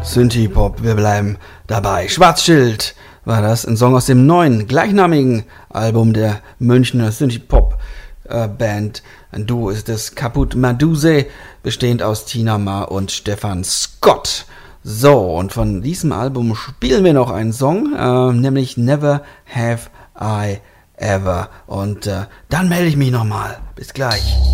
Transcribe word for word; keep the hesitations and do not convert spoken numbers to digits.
Synthie-Pop, wir bleiben dabei. Schwarzschild war das, ein Song aus dem neuen, gleichnamigen Album der Münchner Synthie-Pop-Band. Ein Duo ist es, Kaput Maduse, bestehend aus Tina Ma und Stefan Scott. So, und von diesem Album spielen wir noch einen Song, äh, nämlich Never Have I Ever. Und äh, dann melde ich mich nochmal. Bis gleich.